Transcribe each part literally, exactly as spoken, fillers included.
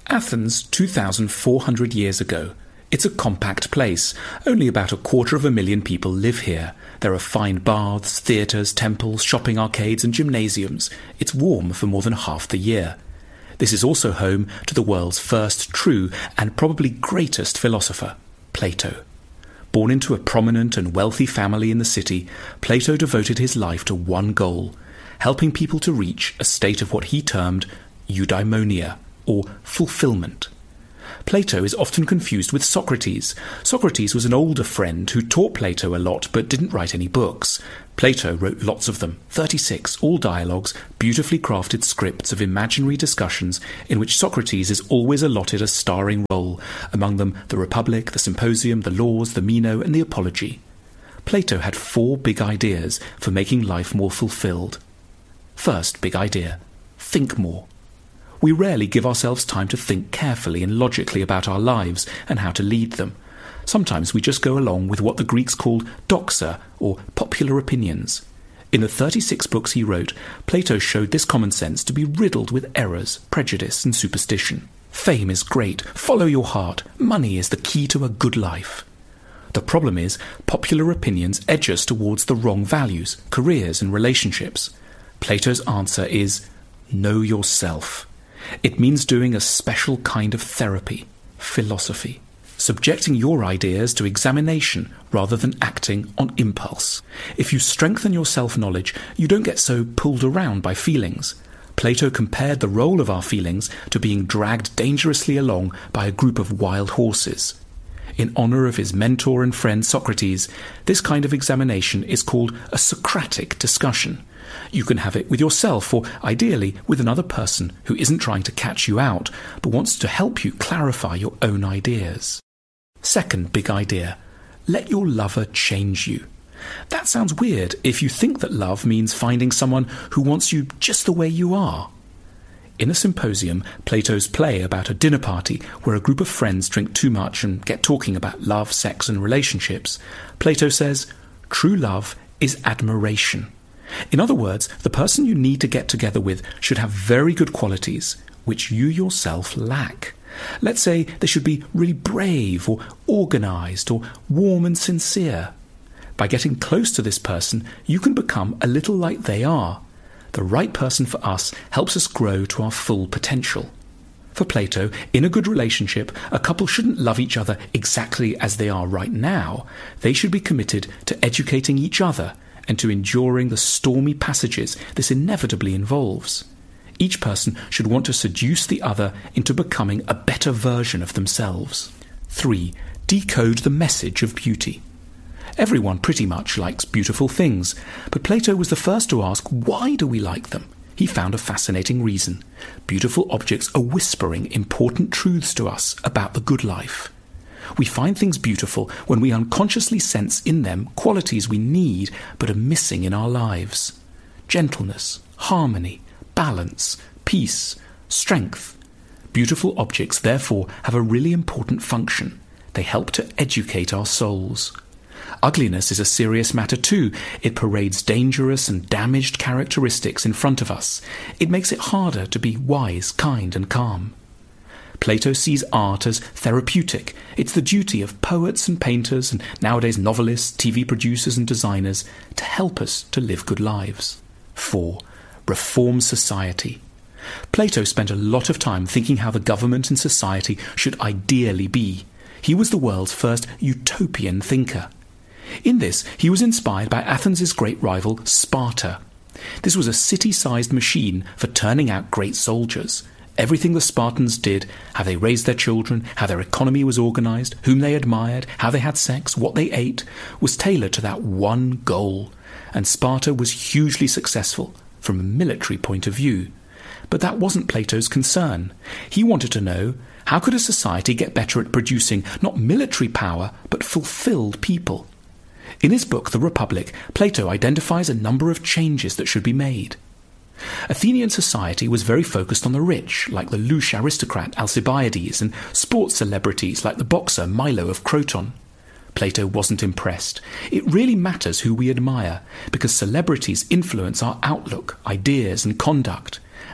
Athens, two thousand four hundred years ago. It's a compact place. Only about a quarter of a million people live here. There are fine baths, theatres, temples, shopping arcades and gymnasiums. It's warm for more than half the year. This is also home to the world's first true and probably greatest philosopher, Plato. Born into a prominent and wealthy family in the city, Plato devoted his life to one goal, helping people to reach a state of what he termed eudaimonia, or fulfillment. Plato is often confused with Socrates. Socrates was an older friend who taught Plato a lot but didn't write any books. Plato wrote lots of them, thirty-six, all dialogues, beautifully crafted scripts of imaginary discussions in which Socrates is always allotted a starring role, among them the Republic, the Symposium, the Laws, the Meno and the Apology. Plato had four big ideas for making life more fulfilled. First big idea, think more. We rarely give ourselves time to think carefully and logically about our lives and how to lead them. Sometimes we just go along with what the Greeks called doxa, or popular opinions. In the thirty-six books he wrote, Plato showed this common sense to be riddled with errors, prejudice and superstition. Fame is great, follow your heart, money is the key to a good life. The problem is, popular opinions edge us towards the wrong values, careers and relationships. Plato's answer is, know yourself. It means doing a special kind of therapy, philosophy, subjecting your ideas to examination rather than acting on impulse. If you strengthen your self-knowledge, you don't get so pulled around by feelings. Plato compared the role of our feelings to being dragged dangerously along by a group of wild horses. In honour of his mentor and friend Socrates, this kind of examination is called a Socratic discussion. You can have it with yourself or, ideally, with another person who isn't trying to catch you out, but wants to help you clarify your own ideas. Second big idea, let your lover change you. That sounds weird if you think that love means finding someone who wants you just the way you are. In the Symposium, Plato's play about a dinner party where a group of friends drink too much and get talking about love, sex and relationships, Plato says, true love is admiration. In other words, the person you need to get together with should have very good qualities, which you yourself lack. Let's say they should be really brave or organised or warm and sincere. By getting close to this person, you can become a little like they are. The right person for us helps us grow to our full potential. For Plato, in a good relationship, a couple shouldn't love each other exactly as they are right now. They should be committed to educating each other and to enduring the stormy passages this inevitably involves. Each person should want to seduce the other into becoming a better version of themselves. three. Decode the message of beauty. Everyone pretty much likes beautiful things, but Plato was the first to ask, why do we like them? He found a fascinating reason. Beautiful objects are whispering important truths to us about the good life. We find things beautiful when we unconsciously sense in them qualities we need but are missing in our lives. Gentleness, harmony, balance, peace, strength. Beautiful objects, therefore, have a really important function. They help to educate our souls. Ugliness is a serious matter too. It parades dangerous and damaged characteristics in front of us. It makes it harder to be wise, kind and calm. Plato sees art as therapeutic. It's the duty of poets and painters and nowadays novelists, T V producers and designers to help us to live good lives. four. Reform society. Plato spent a lot of time thinking how the government and society should ideally be. He was the world's first utopian thinker. In this, he was inspired by Athens' great rival, Sparta. This was a city-sized machine for turning out great soldiers. Everything the Spartans did, how they raised their children, how their economy was organised, whom they admired, how they had sex, what they ate, was tailored to that one goal. And Sparta was hugely successful from a military point of view. But that wasn't Plato's concern. He wanted to know, how could a society get better at producing not military power, but fulfilled people? In his book, The Republic, Plato identifies a number of changes that should be made. Athenian society was very focused on the rich, like the louche aristocrat Alcibiades, and sports celebrities like the boxer Milo of Croton. Plato wasn't impressed. It really matters who we admire, because celebrities influence our outlook, ideas and conduct,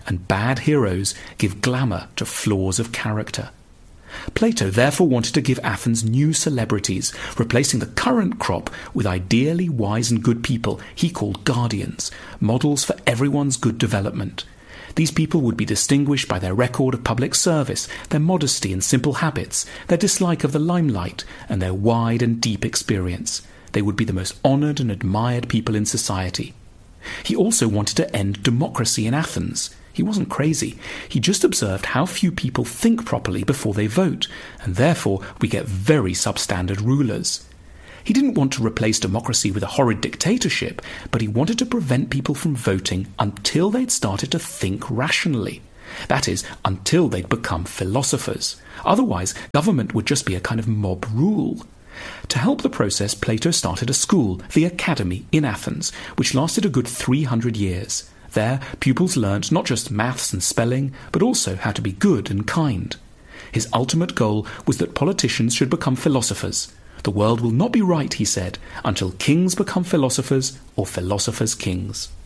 and bad heroes give glamour to flaws of character. Plato therefore wanted to give Athens new celebrities, replacing the current crop with ideally wise and good people he called guardians, models for everyone's good development. These people would be distinguished by their record of public service, their modesty and simple habits, their dislike of the limelight, and their wide and deep experience. They would be the most honoured and admired people in society. He also wanted to end democracy in Athens. He wasn't crazy. He just observed how few people think properly before they vote, and therefore we get very substandard rulers. He didn't want to replace democracy with a horrid dictatorship, but he wanted to prevent people from voting until they'd started to think rationally. That is, until they'd become philosophers. Otherwise, government would just be a kind of mob rule. To help the process, Plato started a school, the Academy, in Athens, which lasted a good three hundred years. There, pupils learnt not just maths and spelling, but also how to be good and kind. His ultimate goal was that politicians should become philosophers. The world will not be right, he said, until kings become philosophers or philosophers kings.